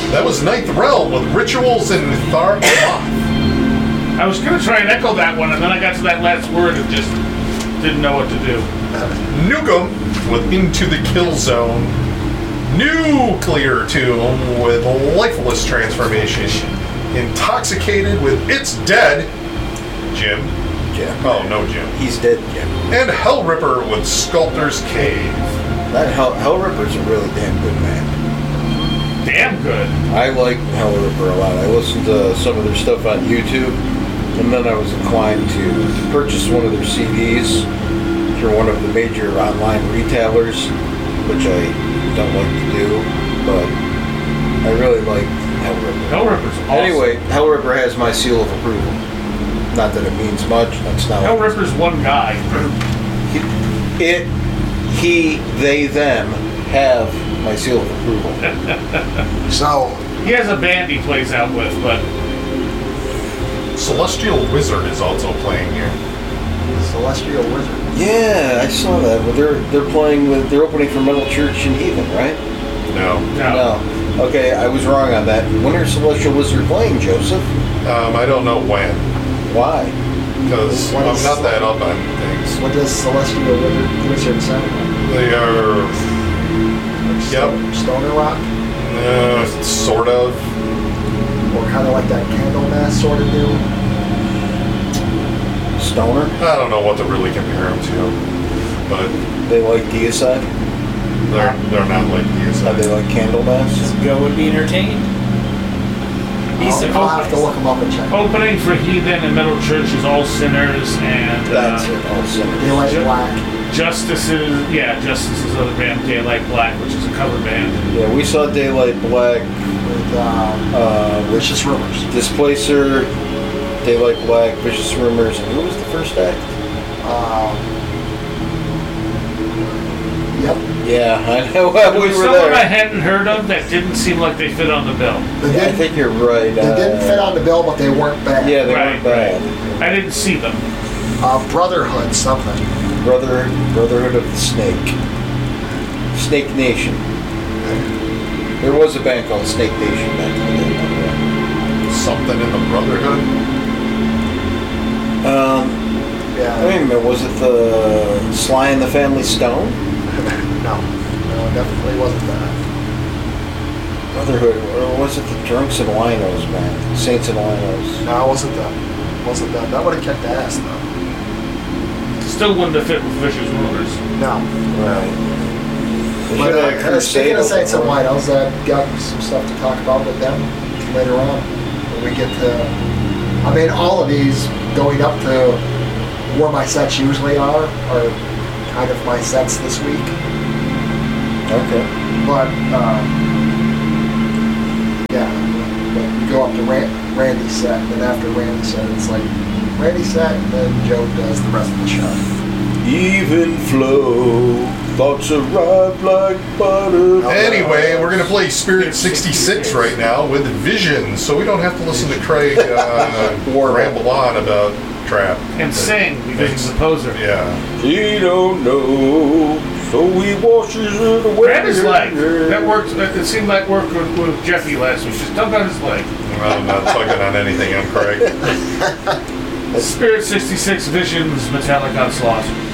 That was Ninth Realm with Rituals and Thar Moth. I was going to try and echo that one, and then I got to that last word and just didn't know what to do. Nukem with Into the Kill Zone. Nuclear Tomb with Lifeless Transformation. Intoxicated with It's Dead. Jim. Oh, no, Jim. He's dead, Jim. And Hellripper with Sculptor's Cave. That Hellripper's a really damn good band. Damn good. I like Hellripper a lot. I listened to some of their stuff on YouTube, and then I was inclined to purchase one of their CDs through one of the major online retailers, which I don't like to do, but I really like Hellripper. Hellripper's awesome. Anyway, Hellripper has my seal of approval. Not that it means much. That's not. Hellripper's one guy. He, they, them have my seal of approval. So He has a band he plays out with, but Celestial Wizard is also playing here. Celestial Wizard. Yeah, I saw that. But they're opening for Metal Church in Heathen, right? No. No. Okay, I was wrong on that. When are Celestial Wizard playing, Joseph? I don't know when. Why? Because I'm not that up on things. What does Celestial Wizard sound like? They are... Yep. Stoner rock? Sort of. Or kind of like that Candlemass sort of do? Stoner? I don't know what to really compare them to. But They like Deicide? they're not like these. They like Candlemass? Just go and be entertained. I'll have to look them up and check. opening for Heathen and Metal Church is All Sinners and That's it, all sinners. They like black. Justice's other band, Daylight Black, which is a cover band. Yeah, we saw Daylight Black, With Vicious Rumors. Displacer, Daylight Black, Vicious Rumors, and who was the first act? Yep. Yeah, I know. There We was were someone I there. hadn't heard of that didn't seem like they fit on the bill. They Yeah, I didn't, think you're right. they didn't fit on the bill, but they weren't bad. Yeah, they Right, weren't bad. I didn't see them. Brotherhood something. Brotherhood of the Snake. Snake Nation. There was a band called Snake Nation back in the day. Something in the Brotherhood. Yeah. Wait a minute, was it the Sly and the Family Stone? No, definitely wasn't that. Brotherhood, or was it the Drunks and Winos band? Saints and Winos. No, it wasn't that. Wasn't that. That would have kicked ass though. Still wouldn't have fit with Vicious Rumors. No. Right. They But should have speaking of Saints and open. Winos, I've got some stuff to talk about with them later on. When we get to, I mean, all of these going up to where my sets usually are kind of my sets this week. Okay. But yeah, but we go up to Randy's set, and then after Randy's set, it's like Randy's set, and then Joe does the rest of the show. Even flow, thoughts arrive like butter. Anyway, we're going to play Spirit 66 right now with Vision, so we don't have to listen to Craig ramble on about trap. And sing because he's a poser. Yeah. He don't know, so he washes it away. Grab his leg. That worked. It seemed like worked with Jeffy last week. Just dunk on his leg. I'm not tugging on anything, I'm Craig. Spirit 66 Visions Metallic Onslaught.